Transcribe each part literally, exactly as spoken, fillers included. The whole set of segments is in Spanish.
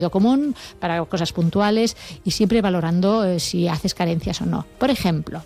común para cosas puntuales y siempre valorando eh, si haces carencias o no. Por ejemplo,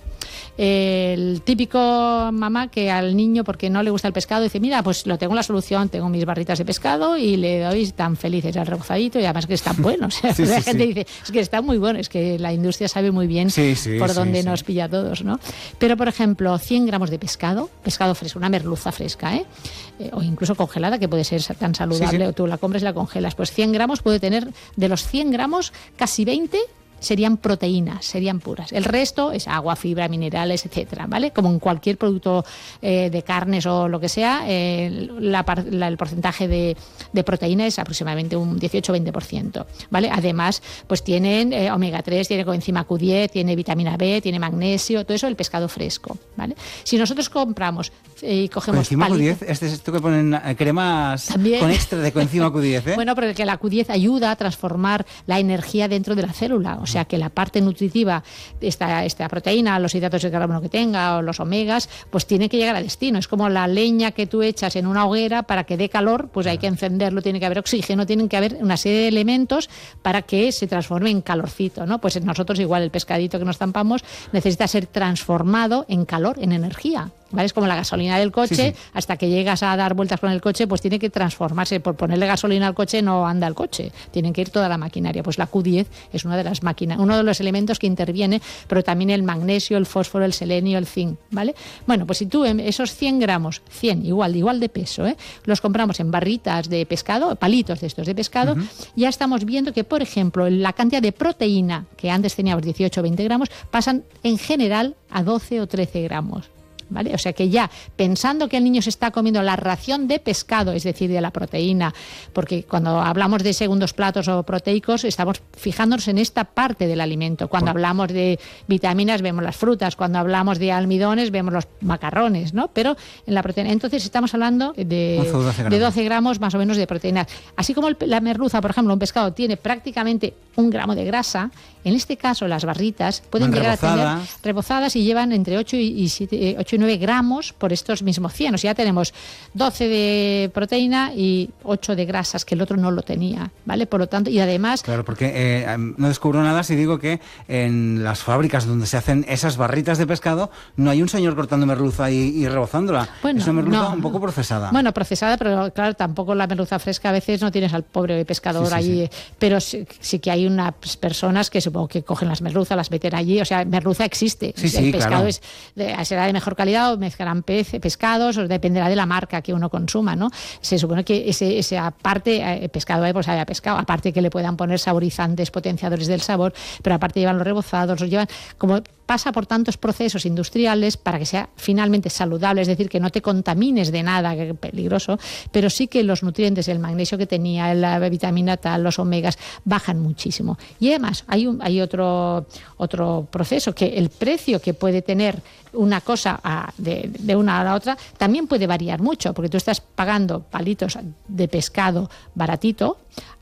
el típico mamá que al niño, porque no le gusta el pescado, dice, mira, pues lo tengo la solución, tengo mis barritas de pescado y le doy tan felices al rebozadito y además que están buenos. O sea, sí, la sí, gente sí. dice, es que están muy buenos, es que la industria sabe muy bien sí, sí, por dónde sí, nos sí. pilla a todos, ¿no? Pero, por ejemplo, cien gramos de pescado, pescado fresco, una merluza fresca, ¿eh? Eh, o incluso congelada, que puede ser tan saludable, sí, sí. o tú la compras y la congelas, pues cien gramos puede tener, de los cien gramos, casi veinte serían proteínas, serían puras. El resto es agua, fibra, minerales, etcétera, ¿vale? Como en cualquier producto eh, de carnes o lo que sea, eh, la, la, el porcentaje de, de proteína es aproximadamente un dieciocho a veinte por ciento, ¿vale? Además, pues tienen eh, omega tres, tiene coenzima Q diez, tiene vitamina B, tiene magnesio, todo eso el pescado fresco, ¿vale? Si nosotros compramos y eh, cogemos coenzima Q diez, este es esto que ponen cremas ¿también? Con extra de coenzima Q diez, ¿eh? Bueno, pero que la Q diez ayuda a transformar la energía dentro de la célula, o sea que la parte nutritiva, esta, esta proteína, los hidratos de carbono que tenga o los omegas, pues tiene que llegar a destino. Es como la leña que tú echas en una hoguera para que dé calor, pues hay que encenderlo, tiene que haber oxígeno, tienen que haber una serie de elementos para que se transforme en calorcito, ¿no? Pues nosotros igual el pescadito que nos zampamos necesita ser transformado en calor, en energía, ¿vale? Es como la gasolina del coche, sí, sí. hasta que llegas a dar vueltas con el coche, pues tiene que transformarse. Por ponerle gasolina al coche no anda el coche, tienen que ir toda la maquinaria. Pues la Q diez es una de las máquinas, uno de los elementos que interviene, pero también el magnesio, el fósforo, el selenio, el zinc, ¿vale? Bueno, pues si tú esos cien gramos, cien, igual, igual de peso, ¿eh? los compramos en barritas de pescado, palitos de estos de pescado, uh-huh. ya estamos viendo que, por ejemplo, la cantidad de proteína que antes teníamos dieciocho o veinte gramos, pasan en general a doce o trece gramos. ¿Vale? O sea que ya pensando que el niño se está comiendo la ración de pescado, es decir, de la proteína, porque cuando hablamos de segundos platos o proteicos estamos fijándonos en esta parte del alimento. Cuando hablamos de vitaminas vemos las frutas, cuando hablamos de almidones vemos los macarrones, ¿no? Pero en la proteína, entonces estamos hablando de, de doce gramos más o menos de proteína. Así como el, la merluza, por ejemplo, un pescado tiene prácticamente un gramo de grasa, en este caso las barritas pueden llegar a tener rebozadas y llevan entre ocho y nueve gramos por estos mismos cien. O sea, ya tenemos doce de proteína y ocho de grasas, que el otro no lo tenía, ¿vale? Por lo tanto, y además... Claro, porque eh, no descubro nada si digo que en las fábricas donde se hacen esas barritas de pescado no hay un señor cortando merluza y, y rebozándola. Bueno, es una merluza no, un poco procesada. Bueno, procesada, pero claro, tampoco la merluza fresca, a veces no tienes al pobre pescador sí, sí, allí, sí. pero sí, sí que hay unas personas que supongo que cogen las merluzas, las meten allí, o sea, merluza existe. Sí, sí, el pescado claro. es de, será de mejor calidad o mezclarán pez, pescados, o dependerá de la marca que uno consuma, ¿no? Se supone que ese, esa parte, eh, pescado, eh, pues haya pescado, aparte que le puedan poner saborizantes, potenciadores del sabor, pero aparte llevan los rebozados, los llevan, como pasa por tantos procesos industriales para que sea finalmente saludable, es decir, que no te contamines de nada, que es peligroso, pero sí que los nutrientes, el magnesio que tenía, la vitamina tal, los omegas, bajan muchísimo. Y además hay, un, hay otro, otro proceso, que el precio que puede tener una cosa a, de, de una a la otra también puede variar mucho, porque tú estás pagando palitos de pescado baratito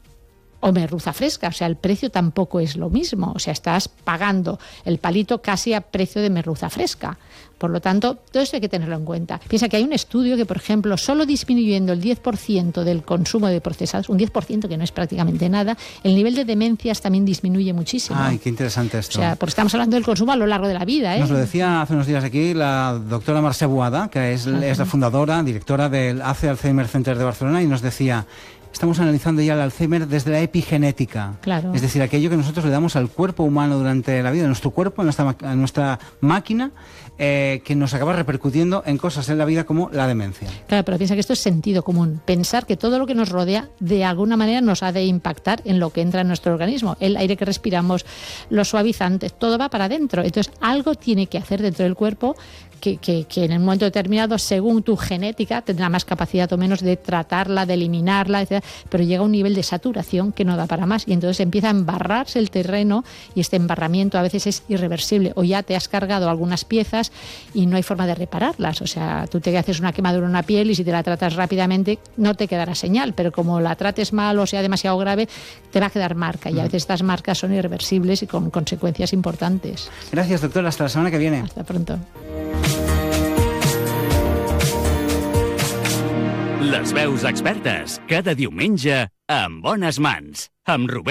o merluza fresca, o sea, el precio tampoco es lo mismo, o sea, estás pagando el palito casi a precio de merluza fresca. Por lo tanto, todo eso hay que tenerlo en cuenta. Piensa que hay un estudio que, por ejemplo, solo disminuyendo el diez por ciento del consumo de procesados, un diez por ciento que no es prácticamente nada, el nivel de demencias también disminuye muchísimo. Ay, qué interesante esto. O sea, porque estamos hablando del consumo a lo largo de la vida, ¿eh? Nos lo decía hace unos días aquí la doctora Mercè Boada, que es, es la fundadora, directora del A C E Alzheimer Center de Barcelona, y nos decía... Estamos analizando ya el Alzheimer desde la epigenética, claro. Es decir, aquello que nosotros le damos al cuerpo humano durante la vida, a nuestro cuerpo, a nuestra, a nuestra máquina, eh, que nos acaba repercutiendo en cosas en la vida como la demencia. Claro, pero piensa que esto es sentido común, pensar que todo lo que nos rodea de alguna manera nos ha de impactar en lo que entra en nuestro organismo, el aire que respiramos, los suavizantes, todo va para adentro, entonces algo tiene que hacer dentro del cuerpo Que, que, que en el momento determinado, según tu genética, tendrá más capacidad o menos de tratarla, de eliminarla, etcétera, pero llega a un nivel de saturación que no da para más y entonces empieza a embarrarse el terreno y este embarramiento a veces es irreversible o ya te has cargado algunas piezas y no hay forma de repararlas. O sea, tú te haces una quemadura en una piel y si te la tratas rápidamente no te quedará señal, pero como la trates mal o sea demasiado grave, te va a quedar marca y a veces estas marcas son irreversibles y con consecuencias importantes. Gracias, doctora. Hasta la semana que viene. Hasta pronto. Les veus expertes, cada diumenge, en bones mans, amb Rubén